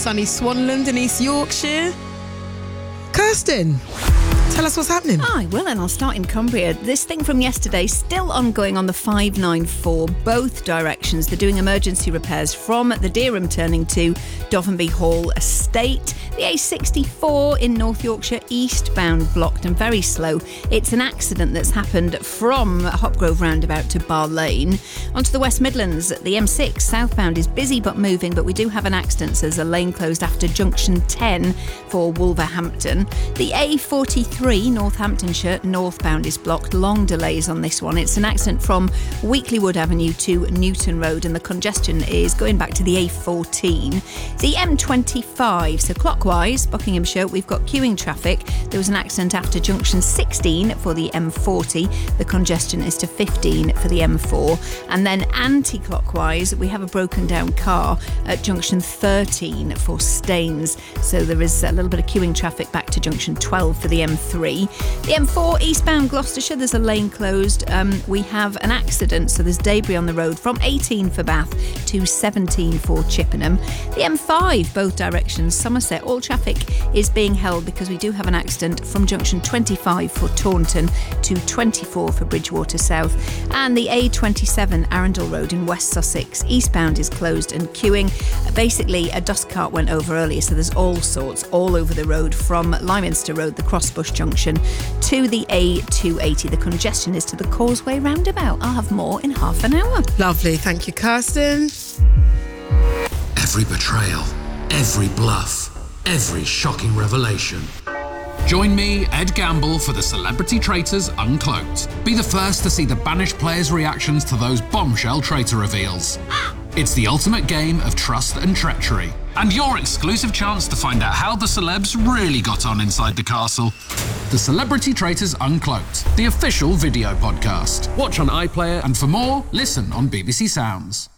sunny Swanland in East Yorkshire. Kirsten, tell us what's happening. I will, and I'll start in Cumbria. This thing from yesterday still ongoing on the 594, both directions. They're doing emergency repairs from the Dereham turning to Dovenby Hall Estate. The A64 in North Yorkshire eastbound blocked and very slow. It's an accident that's happened from Hopgrove roundabout to Bar Lane. Onto the West Midlands, the M6 southbound is busy but moving, but we do have an accident, so there's a lane closed after junction 10 for Wolverhampton. The A43 Northamptonshire northbound is blocked. Long delays on this one. It's an accident from Weeklywood Avenue to Newton Road, and the congestion is going back to the A14. The M25, so clockwise, Buckinghamshire, we've got queuing traffic. There was an accident after junction 16 for the M40. The congestion is to 15 for the M4. And then anti-clockwise, we have a broken down car at junction 13 for Staines. So there is a little bit of queuing traffic back to junction 12 for the M3. The M4 eastbound Gloucestershire, there's a lane closed. We have an accident, so there's debris on the road from 18 for Bath to 17 for Chippenham. The M5, both directions, Somerset, all traffic is being held because we do have an accident from junction 25 for Taunton to 24 for Bridgewater South. And the A27 Arundel Road in West Sussex, eastbound is closed and queuing. Basically, a dust cart went over earlier, so there's all sorts all over the road from Lyminster Road, the Crossbush Junction, to the A280. The congestion is to the Causeway roundabout. I'll have more in half an hour. Lovely, thank you, Kirsten. Every betrayal, every bluff, every shocking revelation. Join me, Ed Gamble, for the Celebrity Traitors Uncloaked. Be the first to see the banished players' reactions to those bombshell traitor reveals. It's the ultimate game of trust and treachery, and your exclusive chance to find out how the celebs really got on inside the castle. The Celebrity Traitors Uncloaked, the official video podcast. Watch on iPlayer, and for more, listen on BBC Sounds.